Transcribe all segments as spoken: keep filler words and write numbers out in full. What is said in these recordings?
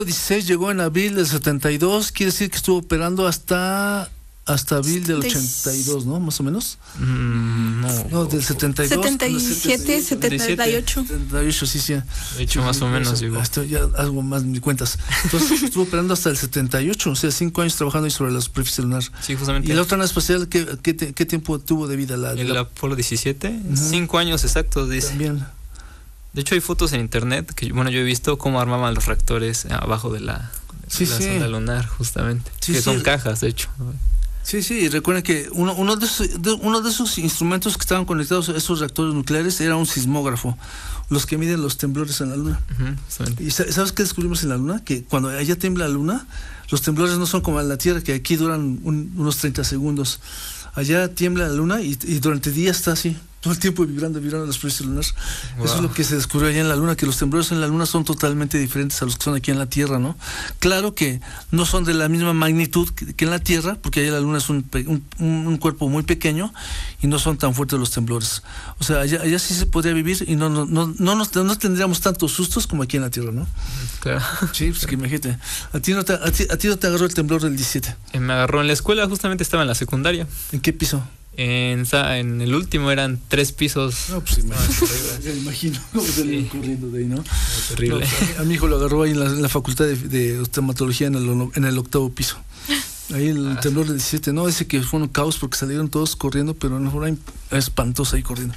dieciséis llegó en abril del setenta y dos, quiere decir que estuvo operando hasta hasta abril del ochenta y dos, ¿no? Más o menos. Mm, no, no, del setenta y dos. setenta y siete, setenta y ocho. setenta y ocho, sí, sí. De hecho, más o menos. Eso, esto ya algo más me cuentas. Entonces estuvo operando hasta el setenta y ocho, o sea, cinco años trabajando ahí sobre la superficie lunar. Sí, justamente. ¿Y la otra nave espacial qué, qué, qué tiempo tuvo de vida? La, el la... Apolo diecisiete, uh-huh. Cinco años exactos, dice. También. De hecho, hay fotos en internet que, bueno, yo he visto cómo armaban los reactores abajo de la, sí, de la sí. sonda lunar, justamente. Sí, que sí. son cajas, de hecho. Sí, sí, y recuerden que uno, uno, de esos, de, uno de esos instrumentos que estaban conectados a esos reactores nucleares era un sismógrafo, los que miden los temblores en la luna. Uh-huh, ¿Y sabes qué descubrimos en la luna? Que cuando allá tiembla la luna, los temblores no son como en la Tierra, que aquí duran un, unos treinta segundos. Allá tiembla la luna y, y durante días está así, todo el tiempo vibrando, vibrando la superficie lunar. Wow. Eso es lo que se descubrió allá en la luna, que los temblores en la luna son totalmente diferentes a los que son aquí en la Tierra, ¿no? Claro que no son de la misma magnitud que, que en la Tierra, porque allá la luna es un, un, un cuerpo muy pequeño y no son tan fuertes los temblores. O sea, allá, allá sí se podría vivir y no, no, no, no, nos, no tendríamos tantos sustos como aquí en la Tierra, ¿no? Claro. Sí, pues que imagínate. ¿A ti no te, a ti, a ti no te agarró el temblor del diecisiete? Me agarró en la escuela, justamente estaba en la secundaria. ¿En qué piso? En, en el último eran tres pisos. No, pues imagino, me imagino cómo salieron sí. corriendo de ahí, ¿no? Terrible. No, pues, a, a mi hijo lo agarró ahí en la, en la facultad de, de traumatología en el, en el octavo piso. Ahí el ah. temblor del diecisiete, no, ese que fue un caos porque salieron todos corriendo, pero no fue espantoso ahí corriendo.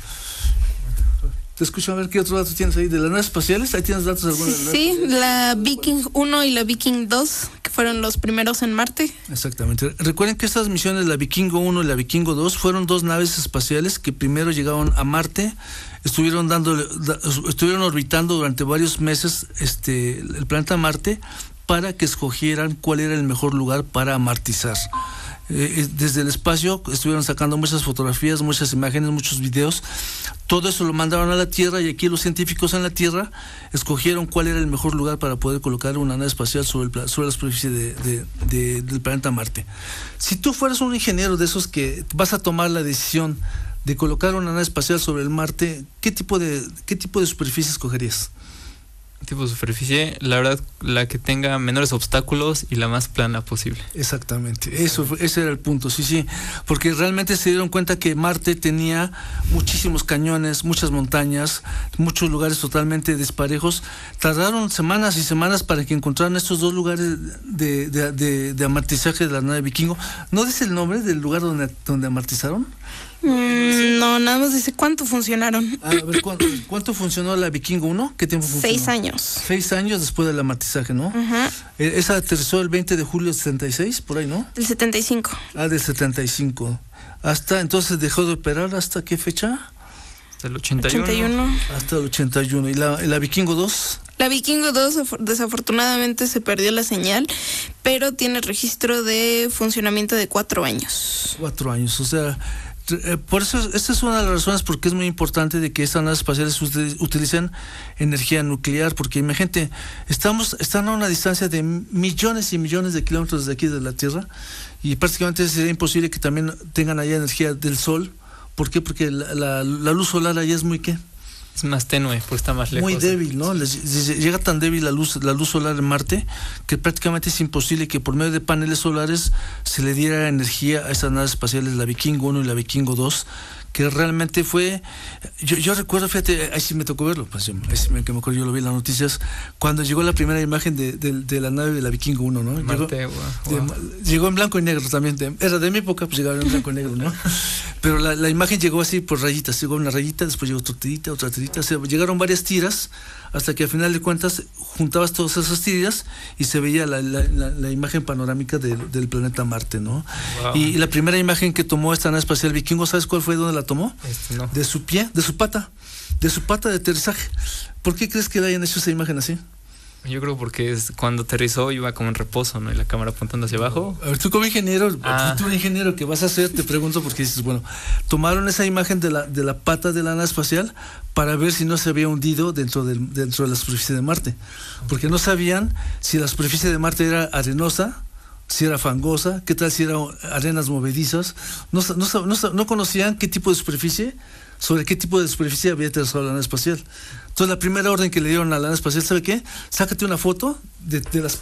Te escucho, a ver qué otro dato tienes ahí de las naves espaciales. ¿Ahí tienes datos alguna de las Sí, naves la Viking uno y la Viking dos, que fueron los primeros en Marte. Exactamente. Recuerden que estas misiones, la Vikingo uno y la Vikingo dos, fueron dos naves espaciales que primero llegaron a Marte, estuvieron dando, estuvieron orbitando durante varios meses este el planeta Marte para que escogieran cuál era el mejor lugar para amartizar. Eh, desde el espacio estuvieron sacando muchas fotografías, muchas imágenes, muchos videos. Todo eso lo mandaron a la Tierra y aquí los científicos en la Tierra escogieron cuál era el mejor lugar para poder colocar una nave espacial sobre, el, sobre la superficie de, de, de, del planeta Marte. Si tú fueras un ingeniero de esos que vas a tomar la decisión de colocar una nave espacial sobre el Marte, ¿qué tipo de, qué tipo de superficie escogerías? Tipo de superficie, la verdad, la que tenga menores obstáculos y la más plana posible. Exactamente, eso ese era el punto, sí, sí, porque realmente se dieron cuenta que Marte tenía muchísimos cañones, muchas montañas, muchos lugares totalmente desparejos. Tardaron semanas y semanas para que encontraran estos dos lugares de, de, de, de amartizaje de la nave Vikingo. ¿No dice el nombre del lugar donde, donde amartizaron? Mm, no, nada más dice cuánto funcionaron. Ah, a ver, ¿cuánto, ¿cuánto funcionó la Vikingo uno? ¿Qué tiempo funcionó? Seis años. Seis años después del amartizaje, ¿no? Uh-huh. Esa aterrizó el veinte de julio del setenta y seis, por ahí, ¿no? Del setenta y cinco. Ah, del setenta y cinco. Hasta, entonces dejó de operar, ¿hasta qué fecha? Hasta el ochenta y uno. ochenta y uno. Hasta el ochenta y uno. ¿Y la, y la Vikingo dos? La Vikingo dos desafortunadamente se perdió la señal, pero tiene registro de funcionamiento de cuatro años. Cuatro años, o sea... Por eso, esta es una de las razones por qué es muy importante de que estas naves espaciales utilicen energía nuclear, porque imagínate, estamos, están a una distancia de millones y millones de kilómetros de aquí de la Tierra, y prácticamente sería imposible que también tengan allá energía del Sol. ¿Por qué? Porque la, la, la luz solar allá es muy, ¿qué? Es más tenue, porque está más lejos. Muy débil, ¿no? Les, llega tan débil la luz, la luz solar en Marte que prácticamente es imposible que por medio de paneles solares se le diera energía a esas naves espaciales, la Vikingo uno y la Vikingo dos, que realmente fue, yo, yo recuerdo, fíjate, ahí sí me tocó verlo, pues, ahí sí me, que me acuerdo, yo lo vi en las noticias, cuando llegó la primera imagen de, de, de la nave de la Vikingo uno, ¿no? Marte, llegó, wow. de, llegó en blanco y negro también, de, era de mi época, pues llegaba en blanco y negro, ¿no? Pero la, la imagen llegó así por rayitas, llegó una rayita, después llegó otra tirita, otra tirita, o sea, llegaron varias tiras, hasta que al final de cuentas juntabas todas esas tiras y se veía la, la, la, la imagen panorámica de, del planeta Marte, ¿no? Wow. Y, y la primera imagen que tomó esta nave espacial Vikingo, ¿sabes cuál fue? ¿Dónde la tomó? Este, no. De su pie, de su pata, de su pata de aterrizaje. ¿Por qué crees que le hayan hecho esa imagen así? Yo creo porque es cuando aterrizó iba como en reposo, ¿no? Y la cámara apuntando hacia abajo. A ver, tú como ingeniero, ah. tú ingeniero, ¿qué vas a hacer? Te pregunto porque dices, bueno, tomaron esa imagen de la, de la pata de la nave espacial para ver si no se había hundido dentro, del, dentro de la superficie de Marte. Porque no sabían si la superficie de Marte era arenosa, si era fangosa, qué tal si eran arenas movedizas. No, no, no, no conocían qué tipo de superficie, sobre qué tipo de superficie había aterrizado la nave espacial. Entonces la primera orden que le dieron a la nave espacial, ¿sabe qué? Sácate una foto de, de las